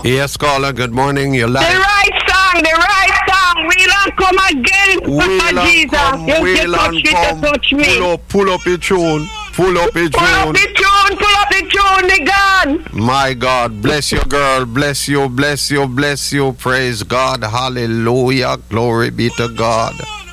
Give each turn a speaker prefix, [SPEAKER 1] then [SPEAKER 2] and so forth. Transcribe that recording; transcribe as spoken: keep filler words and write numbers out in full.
[SPEAKER 1] Yes, caller, good morning. You're live.
[SPEAKER 2] The right song, the right song. We'll not come again, Papa Jesus.
[SPEAKER 1] Come,
[SPEAKER 2] You,
[SPEAKER 1] wheel
[SPEAKER 2] you touch
[SPEAKER 1] and
[SPEAKER 2] me,
[SPEAKER 1] come.
[SPEAKER 2] you touch me.
[SPEAKER 1] Pull up, pull up your tune. Pull up your
[SPEAKER 2] Pull up
[SPEAKER 1] tune.
[SPEAKER 2] the tune, pull up the tune, the gun.
[SPEAKER 1] My God, bless you, girl. Bless you, bless you, bless you. Praise God. Hallelujah. Glory be to God.